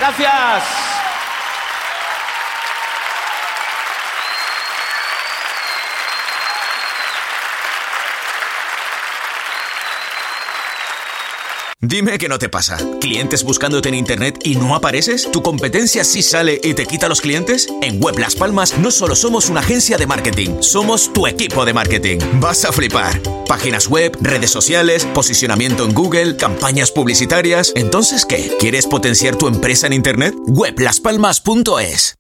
Gracias. Dime que no te pasa. ¿Clientes buscándote en internet y no apareces? ¿Tu competencia sí sale y te quita los clientes? En Web Las Palmas no solo somos una agencia de marketing, somos tu equipo de marketing. Vas a flipar. Páginas web, redes sociales, posicionamiento en Google, campañas publicitarias. ¿Entonces qué? ¿Quieres potenciar tu empresa en internet? Weblaspalmas.es.